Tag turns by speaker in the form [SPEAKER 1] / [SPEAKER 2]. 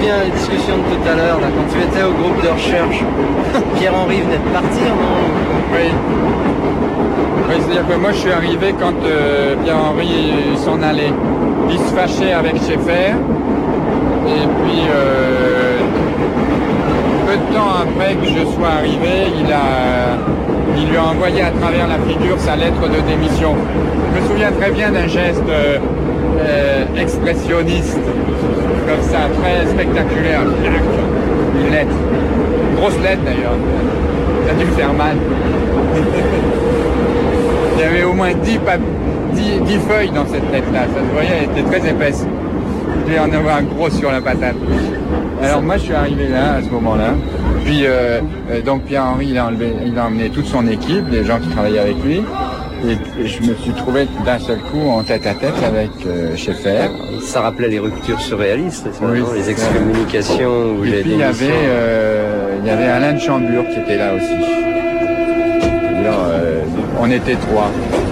[SPEAKER 1] souviens des discussions de tout à l'heure, là, quand tu étais au groupe de recherche. Pierre-Henri venait de partir, non?
[SPEAKER 2] Oui. Oui, c'est-à-dire que moi je suis arrivé quand Pierre-Henri s'en allait. Il se fâchait avec Schaeffer. Et puis, peu de temps après que je sois arrivé, il lui a envoyé à travers la figure sa lettre de démission. Je me souviens très bien d'un geste expressionniste, comme ça, très spectaculaire. Une lettre, une grosse lettre d'ailleurs. Ça a dû le faire mal. Il y avait au moins 10 feuilles dans cette lettre-là. Ça se voyait, elle était très épaisse. Il devait en avoir un gros sur la patate. Alors moi je suis arrivé là, à ce moment-là. Puis donc Pierre-Henri, il a emmené toute son équipe, des gens qui travaillaient avec lui. Et je me suis trouvé d'un seul coup en tête-à-tête avec Schaeffer.
[SPEAKER 1] Ça rappelait les ruptures surréalistes, ça,
[SPEAKER 2] oui,
[SPEAKER 1] non, les excommunications.
[SPEAKER 2] Et puis il y avait Alain de Chambure qui était là aussi. Alors, on était 3.